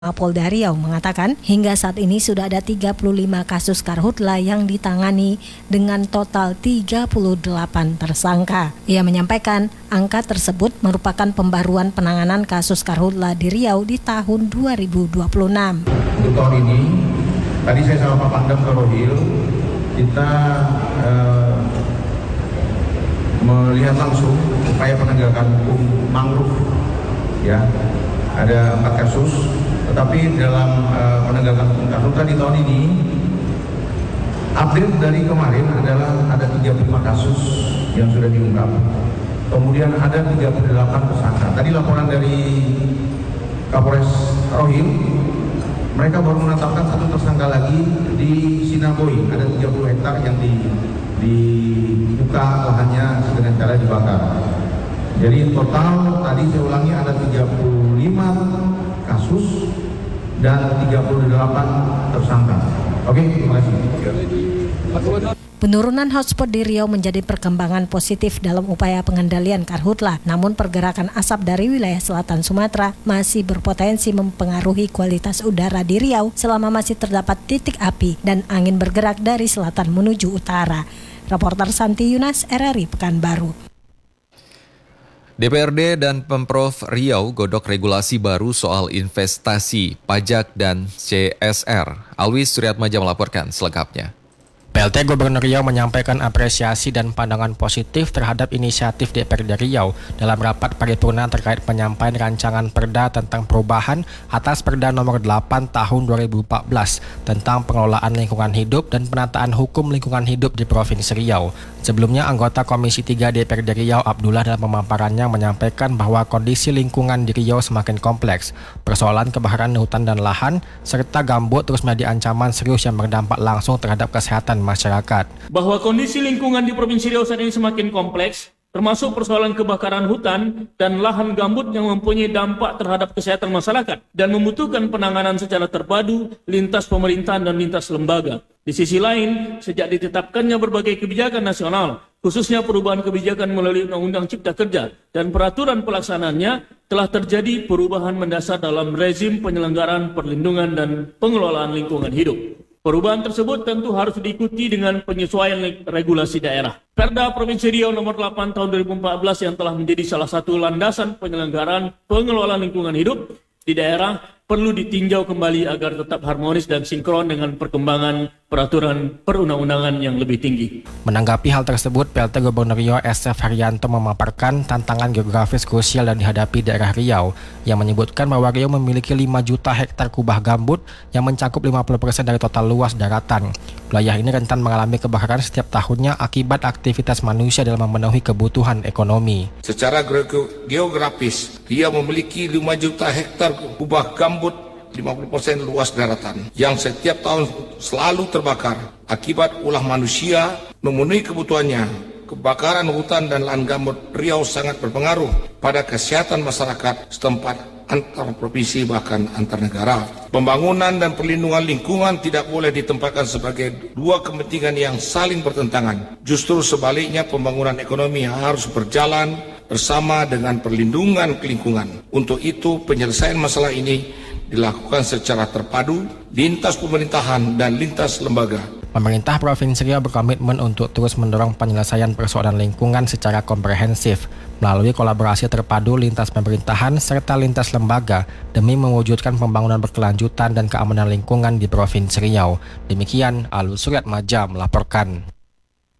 Polda Riau mengatakan hingga saat ini sudah ada 35 kasus karhutla yang ditangani dengan total 38 tersangka. Ia menyampaikan angka tersebut merupakan pembaruan penanganan kasus karhutla di Riau di tahun 2026. Untuk tahun ini, tadi saya sama Pak Pangdam ke Rohil, kita melihat langsung upaya penegakan hukum mangrove. Ya, ada 4 kasus. Tetapi dalam penegakan hukum karhutla di tahun ini, update dari kemarin adalah ada 35 kasus yang sudah diungkap. Kemudian ada 38 tersangka. Tadi laporan dari Kapolres Rohil, mereka baru menetapkan 1 tersangka lagi di Sinaboi. Ada 30 hektar yang dibuka lahannya dengan cara dibakar. Jadi total tadi saya ulangi ada 35 kasus dan 38 tersangka. Oke, terima kasih. Penurunan hotspot di Riau menjadi perkembangan positif dalam upaya pengendalian karhutla. Namun pergerakan asap dari wilayah selatan Sumatera masih berpotensi mempengaruhi kualitas udara di Riau selama masih terdapat titik api dan angin bergerak dari selatan menuju utara. Reporter Santi Yunas, RRI Pekanbaru. DPRD dan Pemprov Riau godok regulasi baru soal investasi, pajak, dan CSR. Alwi Suryatmaja melaporkan selengkapnya. PLT Gubernur Riau menyampaikan apresiasi dan pandangan positif terhadap inisiatif DPRD Riau dalam rapat paripurna terkait penyampaian rancangan perda tentang perubahan atas Perda Nomor 8 Tahun 2014 tentang pengelolaan lingkungan hidup dan penataan hukum lingkungan hidup di Provinsi Riau. Sebelumnya, anggota Komisi 3 DPRD Riau Abdullah dalam pemaparannya menyampaikan bahwa kondisi lingkungan di Riau semakin kompleks. Persoalan kebakaran hutan dan lahan serta gambut terus menjadi ancaman serius yang berdampak langsung terhadap kesehatan masyarakat. Bahwa kondisi lingkungan di Provinsi Riau saat ini semakin kompleks, termasuk persoalan kebakaran hutan dan lahan gambut yang mempunyai dampak terhadap kesehatan masyarakat dan membutuhkan penanganan secara terpadu lintas pemerintahan dan lintas lembaga. Di sisi lain, sejak ditetapkannya berbagai kebijakan nasional, khususnya perubahan kebijakan melalui Undang-Undang Cipta Kerja dan peraturan pelaksanaannya, telah terjadi perubahan mendasar dalam rezim penyelenggaraan perlindungan dan pengelolaan lingkungan hidup. Perubahan tersebut tentu harus diikuti dengan penyesuaian regulasi daerah. Perda Provinsi Riau Nomor 8 Tahun 2014 yang telah menjadi salah satu landasan penyelenggaraan pengelolaan lingkungan hidup di daerah perlu ditinjau kembali agar tetap harmonis dan sinkron dengan perkembangan peraturan perundang-undangan yang lebih tinggi. Menanggapi hal tersebut, PLT Gubernur Riau SF Haryanto memaparkan tantangan geografis krusial yang dihadapi daerah Riau yang menyebutkan bahwa Riau memiliki 5 juta hektar kubah gambut yang mencakup 50% dari total luas daratan. Wilayah ini rentan mengalami kebakaran setiap tahunnya akibat aktivitas manusia dalam memenuhi kebutuhan ekonomi. Secara geografis, Riau memiliki 5 juta hektar kubah gambut 50% luas daratan yang setiap tahun selalu terbakar akibat ulah manusia memenuhi kebutuhannya. Kebakaran hutan dan lahan gambut Riau sangat berpengaruh pada kesehatan masyarakat setempat antar provinsi bahkan antar negara. Pembangunan dan perlindungan lingkungan tidak boleh ditempatkan sebagai dua kepentingan yang saling bertentangan. Justru sebaliknya, pembangunan ekonomi harus berjalan bersama dengan perlindungan lingkungan. Untuk itu, penyelesaian masalah ini dilakukan secara terpadu lintas pemerintahan dan lintas lembaga. Pemerintah Provinsi Riau berkomitmen untuk terus mendorong penyelesaian persoalan lingkungan secara komprehensif melalui kolaborasi terpadu lintas pemerintahan serta lintas lembaga demi mewujudkan pembangunan berkelanjutan dan keamanan lingkungan di Provinsi Riau. Demikian, Alwi Suryatmaja melaporkan.